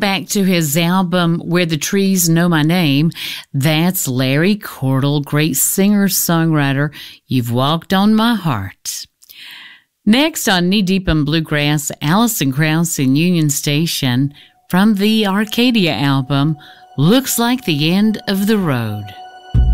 back to his album Where the Trees Know My Name. That's Larry Cordle, great singer-songwriter. You've Walked on My Heart. Next on Knee Deep in Bluegrass, Alison Krauss in Union Station from the Arcadia album, Looks Like the End of the Road.